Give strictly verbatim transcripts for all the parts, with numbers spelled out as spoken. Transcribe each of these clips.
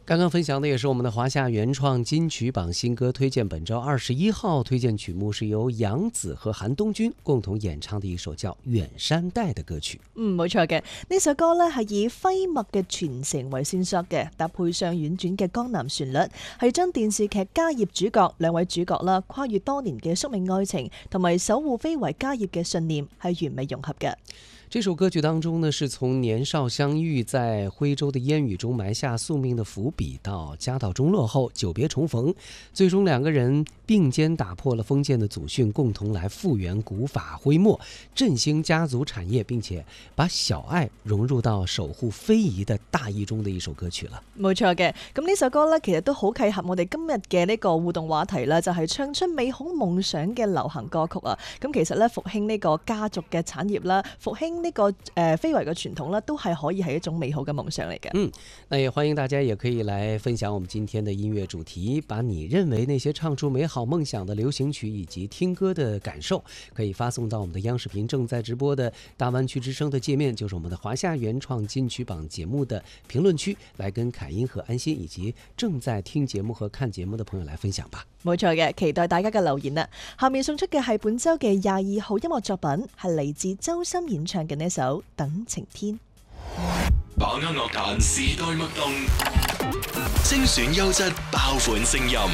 刚刚分享的也是我们的华夏原创金曲榜新歌推荐，本周二十一号推荐曲目是由杨紫和韓東君共同演唱的一首叫《遠山黛》的歌曲。 嗯，冇錯嘅，呢首歌呢係以徽墨嘅傳承為線索嘅，搭配上婉轉嘅江南旋律，係將電視劇家業主角兩位主角啦，跨越多年嘅宿命愛情同埋守護非遺家業嘅信念係完美融合嘅。 这首歌曲当中呢，是从年少相遇，在徽州的烟雨中埋下宿命的伏笔，到家道中落后久别重逢，最终两个人并肩打破了封建的祖训，共同来复原古法徽墨，振兴家族产业，并且把小愛融入到守護非遺的大義中的一首歌曲了。 冇錯嘅，咁呢首歌呢，其實都好契合我哋今日嘅呢個互動話題啦，就係、是、唱出美好夢想嘅流行歌曲啊。咁其實呢，復興呢個家族嘅產業啦，復興呢、這個誒、呃、非遺嘅傳統啦，都係可以係一種美好嘅夢想嚟嘅。 嗯，那也歡迎大家也可以來分享我們今天的音樂主題，把你認為那些唱出美好夢想的流行曲以及聽歌的感受，可以發送到我們的央視頻正在直播的大灣區之聲的界面，就是我們的華夏原創金曲榜節目的評論區，來跟凱英和安心以及正在聽節目和看節目的朋友來分享吧。 冇錯嘅，期待大家嘅留言啦。下面送出嘅係本周嘅廿二號音樂作品，係嚟自周深演唱嘅呢首《等晴天》。 把握樂壇時代脈動，精選優質爆款聲音。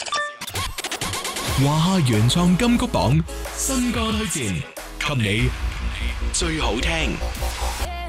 華夏原創金曲榜新歌推薦，給你最好聽。